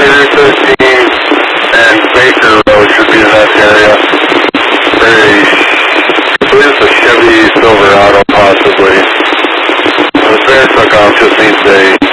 Route 13 and Baker Road should be in that area. I believe it's a Chevy Silverado, possibly. The fare took off just means they